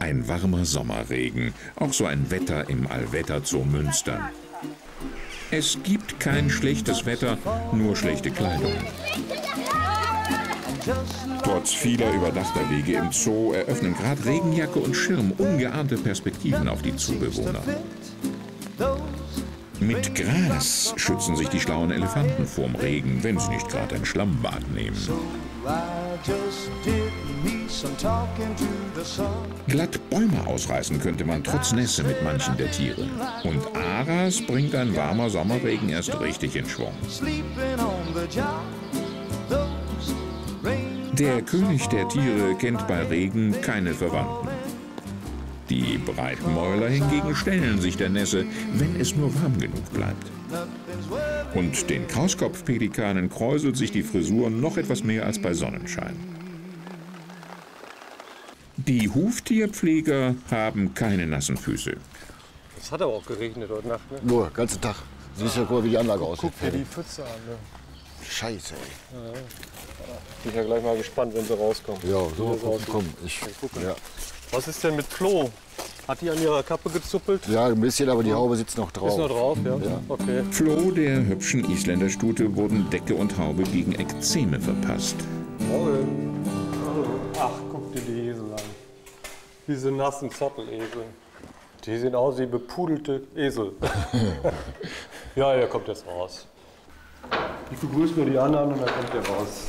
Ein warmer Sommerregen, auch so ein Wetter im Allwetterzoo Münster. Es gibt kein schlechtes Wetter, nur schlechte Kleidung. Trotz vieler überdachter Wege im Zoo eröffnen gerade Regenjacke und Schirm ungeahnte Perspektiven auf die Zoobewohner. Mit Gras schützen sich die schlauen Elefanten vorm Regen, wenn sie nicht gerade ein Schlammbad nehmen. Glatt Bäume ausreißen könnte man trotz Nässe mit manchen der Tiere. Und Aras bringt ein warmer Sommerregen erst richtig in Schwung. Der König der Tiere kennt bei Regen keine Verwandten. Die Breitmäuler hingegen stellen sich der Nässe, wenn es nur warm genug bleibt. Und den Krauskopfpelikanen kräuselt sich die Frisur noch etwas mehr als bei Sonnenschein. Die Huftierpfleger haben keine nassen Füße. Es hat aber auch geregnet heute Nacht, ne? Nur, den ganzen Tag. Siehst du ja, wie die Anlage aussieht. Guck dir die Pfütze an, ne? Scheiße, ey. Ja. Bin ja gleich mal gespannt, wenn sie rauskommen. Ja, so komm. Ja. Was ist denn mit Flo? Hat die an ihrer Kappe gezuppelt? Ja, ein bisschen, aber die Haube sitzt noch drauf. Ist noch drauf, ja? Ja. Okay. Flo, der hübschen Isländerstute, wurden Decke und Haube gegen Ekzeme verpasst. Morgen. Ach, guck dir die Esel an. Diese nassen Zottelesel. Die sehen aus wie bepudelte Esel. Ja, er kommt jetzt raus. Ich begrüße nur die anderen und dann kommt er raus.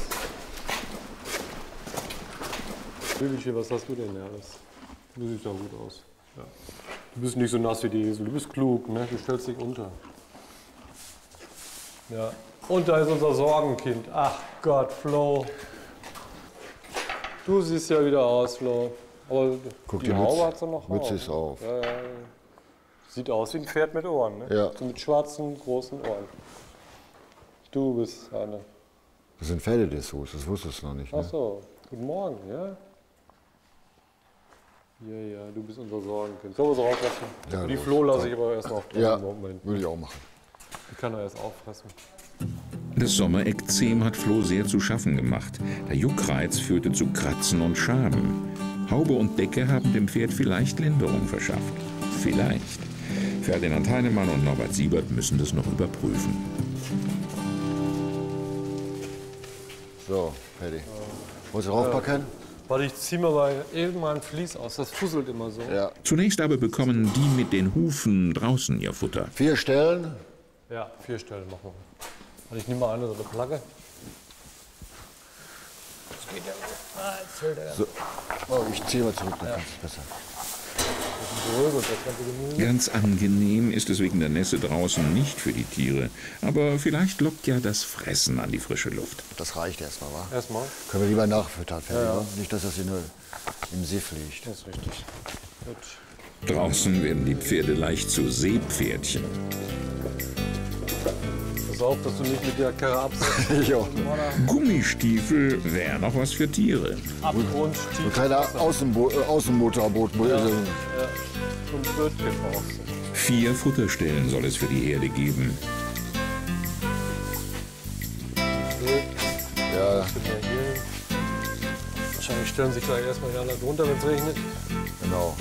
Babychen, was hast du denn alles? Du siehst doch gut aus. Ja. Du bist nicht so nass wie die Esel, du bist klug, ne? Du stellst dich unter. Ja. Und da ist unser Sorgenkind. Ach Gott, Flo. Du siehst ja wieder aus, Flo. Aber guck, die Haube hat sie noch auf. Mütze ist auf. Ja, ja. Sieht aus wie ein Pferd mit Ohren, ne? Ja. So mit schwarzen, großen Ohren. Du bist eine. Das sind Pferdedessous, das wusstest du noch nicht. Ne? Ach so, guten Morgen, ja? Ja, du bist unser Sorgenkind. Sollen wir so rauslassen? Ja, die Flo lasse ich aber erst noch drin. Ja, würde ich auch machen. Die kann er erst auffressen. Das Sommerekzem hat Flo sehr zu schaffen gemacht. Der Juckreiz führte zu Kratzen und Schaben. Haube und Decke haben dem Pferd vielleicht Linderung verschafft. Vielleicht. Ferdinand Heinemann und Norbert Siebert müssen das noch überprüfen. So, fertig. Wolltest du raufpacken? Warte, ich zieh mal eben mal ein Vlies aus. Das fusselt immer so. Ja. Zunächst aber bekommen die mit den Hufen draußen ihr Futter. 4 Stellen? Ja, 4 Stellen machen wir. Also ich nehme mal eine so eine Plagge. Das geht ja gut. Ah, jetzt fällt er. So. Oh, ich ziehe mal zurück, dann kannst du es besser. Ganz angenehm ist es wegen der Nässe draußen nicht für die Tiere. Aber vielleicht lockt ja das Fressen an die frische Luft. Das reicht erstmal, wa? Erstmal? Können wir lieber nachfüttern, fertig, Ja. wa? Nicht, dass das hier nur im Siff liegt. Das ist richtig. Gut. Draußen werden die Pferde leicht zu Seepferdchen. Pass auf, dass du nicht mit der Karre absetzt. Ich auch. Gummistiefel wäre noch was für Tiere. Abgrundstief. Und keine Außenmotorboot. Ja. So ein Bötchen brauchst du. 4 Futterstellen soll es für die Herde geben. Ja, Wahrscheinlich stellen sich gleich erstmal alle drunter, wenn es regnet. genau.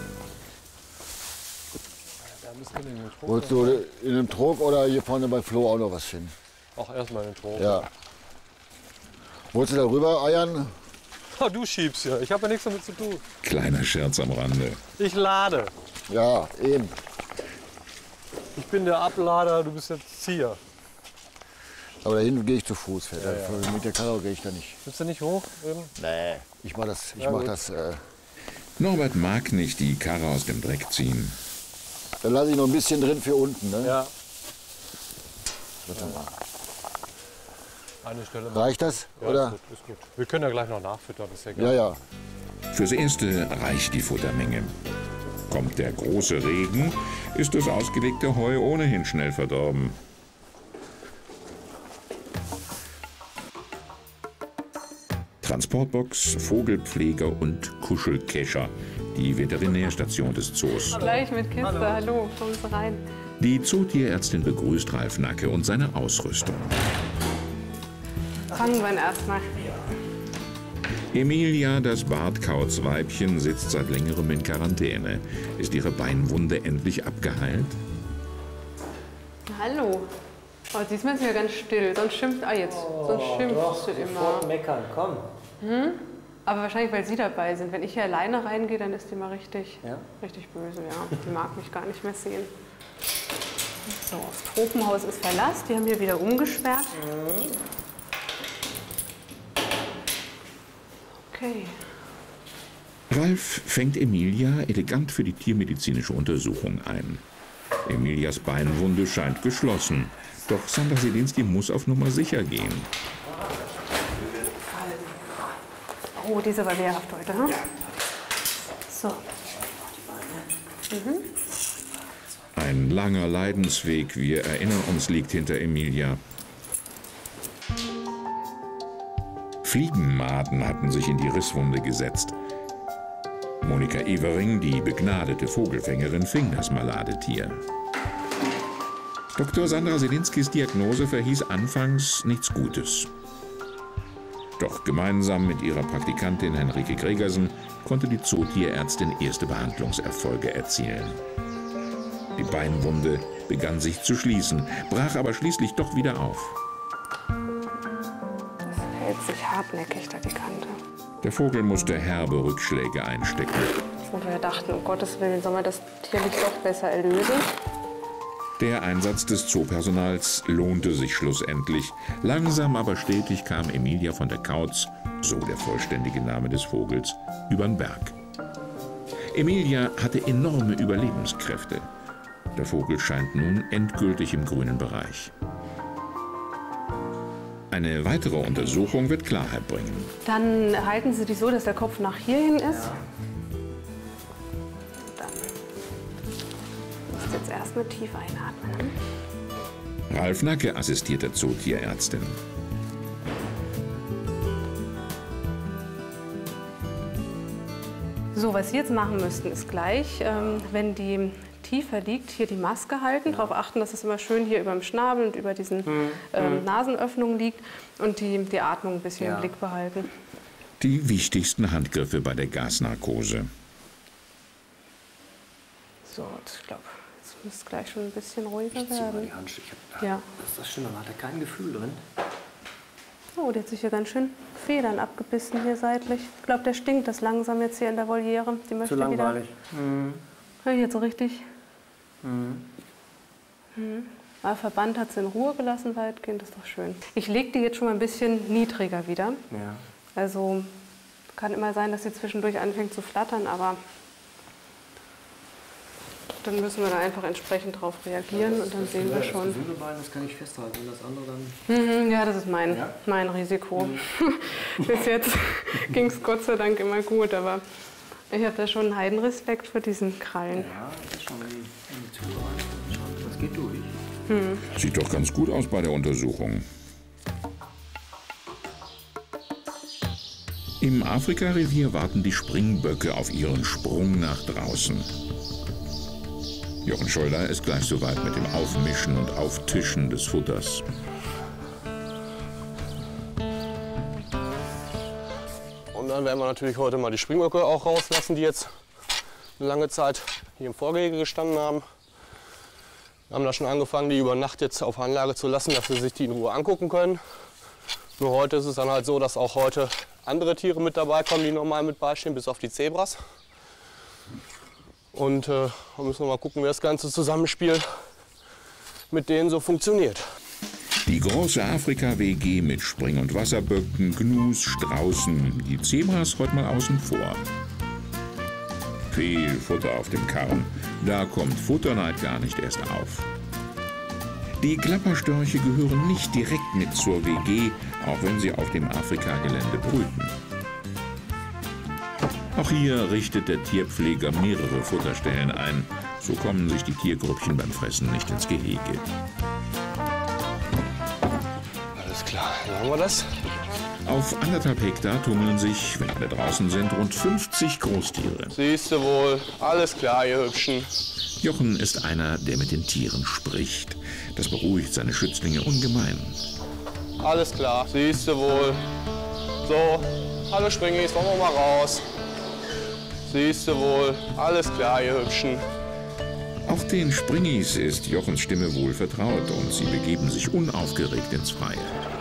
Da müssen wir in den Trog. Wolltest du in dem Trog oder hier vorne bei Flo auch noch was finden? Auch erstmal in den Trog. Ja. Wolltest du da rüber eiern? Oh, du schiebst ja. Ich habe ja nichts damit zu tun. Kleiner Scherz am Rande. Ich lade. Ja, eben. Ich bin der Ablader, du bist der Zieher. Aber dahin gehe ich zu Fuß. Ja. Mit der Karre gehe ich da nicht. Willst du nicht hoch? Eben? Nee, ich mach das. Ja, gut. Norbert mag nicht die Karre aus dem Dreck ziehen. Dann lasse ich noch ein bisschen drin für unten. Ne? Ja. Warte mal. Eine Stelle. Reicht das? Ja, oder? ist gut. Wir können ja gleich noch nachfüttern, ist ja egal. Ja, ja. Fürs Erste reicht die Futtermenge. Kommt der große Regen, ist das ausgelegte Heu ohnehin schnell verdorben. Transportbox, Vogelpfleger und Kuschelkescher, die Veterinärstation des Zoos. Gleich mit Kiste, hallo, kommen Sie rein. Die Zootierärztin begrüßt Ralf Nacke und seine Ausrüstung. Fangen wir ihn erstmal. Emilia, das Bartkautzweibchen, sitzt seit längerem in Quarantäne. Ist ihre Beinwunde endlich abgeheilt? Hallo. Oh, diesmal ist sie ja ganz still. Sonst schimpft sonst schimpft sie immer. Sofort meckern, komm. Aber wahrscheinlich, weil Sie dabei sind. Wenn ich hier alleine reingehe, dann ist die mal richtig böse. Ja. Die mag mich gar nicht mehr sehen. So, das Tropenhaus ist verlassen. Die haben hier wieder umgesperrt. Okay. Ralf fängt Emilia elegant für die tiermedizinische Untersuchung ein. Emilias Beinwunde scheint geschlossen. Doch Sandra Selinski muss auf Nummer sicher gehen. Oh, diese war wehrhaft heute, hm? So. Ein langer Leidensweg, wir erinnern uns, liegt hinter Emilia. Fliegenmaden hatten sich in die Risswunde gesetzt. Monika Evering, die begnadete Vogelfängerin, fing das Maladetier. Dr. Sandra Selinskis Diagnose verhieß anfangs nichts Gutes. Doch gemeinsam mit ihrer Praktikantin Henrike Gregersen konnte die Zootierärztin erste Behandlungserfolge erzielen. Die Beinwunde begann sich zu schließen, brach aber schließlich doch wieder auf. Das hält sich hartnäckig, da die Kante. Der Vogel musste herbe Rückschläge einstecken. Und wir dachten, um Gottes Willen, soll man das Tier nicht doch besser erlösen? Der Einsatz des Zoopersonals lohnte sich schlussendlich. Langsam aber stetig kam Emilia von der Kautz, so der vollständige Name des Vogels, übern Berg. Emilia hatte enorme Überlebenskräfte. Der Vogel scheint nun endgültig im grünen Bereich. Eine weitere Untersuchung wird Klarheit bringen. Dann halten Sie die so, dass der Kopf nach hierhin ist. Dann musst du jetzt erstmal tief einatmen. Ralf Nacke assistiert der Zootierärztin. So, was Sie jetzt machen müssten, ist gleich, wenn die tiefer liegt, hier die Maske halten, darauf achten, dass es immer schön hier über dem Schnabel und über diesen Nasenöffnungen liegt und die Atmung ein bisschen im Blick behalten. Die wichtigsten Handgriffe bei der Gasnarkose. So, ich glaube, jetzt müsste es gleich schon ein bisschen ruhiger Ich zieh mal werden. die Handschüche. Ja. Das ist das Schlimme, man hat da kein Gefühl drin. Oh, der hat sich hier ganz schön Federn abgebissen hier seitlich. Ich glaube, der stinkt das langsam jetzt hier in der Voliere. Die möchte Zu langweilig. Wieder. Jetzt so richtig. Aber Verband hat sie in Ruhe gelassen weitgehend, das ist doch schön. Ich lege die jetzt schon mal ein bisschen niedriger wieder. Ja. Also kann immer sein, dass sie zwischendurch anfängt zu flattern, aber dann müssen wir da einfach entsprechend drauf reagieren und dann sehen wir schon. Das Bein, das kann ich festhalten, und das andere dann... Ja, das ist mein Risiko. Bis jetzt ging es Gott sei Dank immer gut, aber ich habe da schon einen Heidenrespekt vor diesen Krallen. Ja, das ist schon eine Zubereitung. Das geht durch. Sieht doch ganz gut aus bei der Untersuchung. Im Afrika-Revier warten die Springböcke auf ihren Sprung nach draußen. Jochen Scholder ist gleich soweit mit dem Aufmischen und Auftischen des Futters. Und dann werden wir natürlich heute mal die Springböcke auch rauslassen, die jetzt eine lange Zeit hier im Vorgehege gestanden haben. Wir haben da schon angefangen, die über Nacht jetzt auf Anlage zu lassen, dass sie sich die in Ruhe angucken können. Nur heute ist es dann halt so, dass auch heute andere Tiere mit dabei kommen, die normal mit beistehen, bis auf die Zebras. Und da müssen wir mal gucken, wie das ganze Zusammenspiel mit denen so funktioniert. Die große Afrika-WG mit Spring- und Wasserböcken, Gnus, Straußen, die Zebras heute mal außen vor. Viel Futter auf dem Karren, da kommt Futterneid gar nicht erst auf. Die Klapperstörche gehören nicht direkt mit zur WG, auch wenn sie auf dem Afrika-Gelände brüten. Auch hier richtet der Tierpfleger mehrere Futterstellen ein, so kommen sich die Tiergrüppchen beim Fressen nicht ins Gehege. Alles klar, dann haben wir das. Auf 1,5 Hektar tummeln sich, wenn alle draußen sind, rund 50 Großtiere. Siehst du wohl, alles klar, ihr Hübschen. Jochen ist einer, der mit den Tieren spricht. Das beruhigt seine Schützlinge ungemein. Alles klar, siehst du wohl. So, Hallo Springis, wollen wir mal raus? Siehst du wohl, alles klar, ihr Hübschen. Auch den Springis ist Jochens Stimme wohl vertraut und sie begeben sich unaufgeregt ins Freie.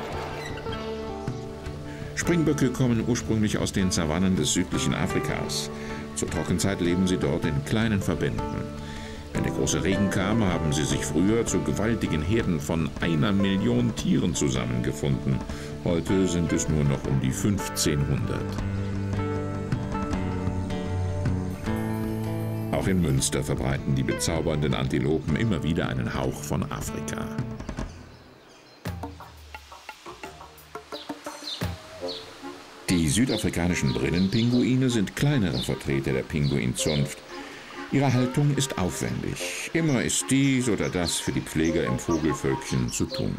Springböcke kommen ursprünglich aus den Savannen des südlichen Afrikas. Zur Trockenzeit leben sie dort in kleinen Verbänden. Wenn der große Regen kam, haben sie sich früher zu gewaltigen Herden von 1 Million Tieren zusammengefunden. Heute sind es nur noch um die 1500. Auch in Münster verbreiten die bezaubernden Antilopen immer wieder einen Hauch von Afrika. Die südafrikanischen Brennenpinguine sind kleinere Vertreter der Pinguinzunft. Ihre Haltung ist aufwendig. Immer ist dies oder das für die Pfleger im Vogelvölkchen zu tun.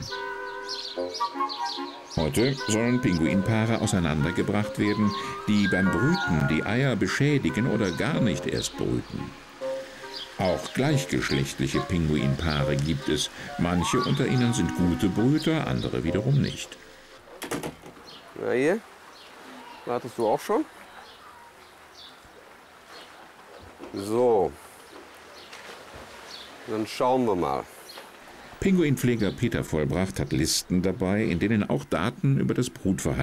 Heute sollen Pinguinpaare auseinandergebracht werden, die beim Brüten die Eier beschädigen oder gar nicht erst brüten. Auch gleichgeschlechtliche Pinguinpaare gibt es. Manche unter ihnen sind gute Brüter, andere wiederum nicht. Na hier, wartest du auch schon? So, dann schauen wir mal. Pinguinpfleger Peter Vollbracht hat Listen dabei, in denen auch Daten über das Brutverhalten